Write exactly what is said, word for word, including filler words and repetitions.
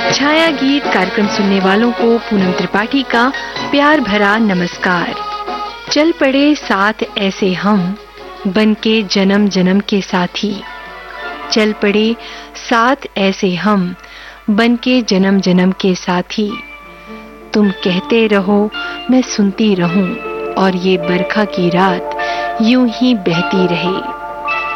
छाया गीत कार्यक्रम सुनने वालों को पूनम त्रिपाठी का प्यार भरा नमस्कार। चल पड़े साथ ऐसे हम बन के जन्म जन्म के साथी। चल पड़े साथ ऐसे हम बन के जन्म जन्म के साथी। तुम कहते रहो मैं सुनती रहूं और ये बरखा की रात यूं ही बहती रहे।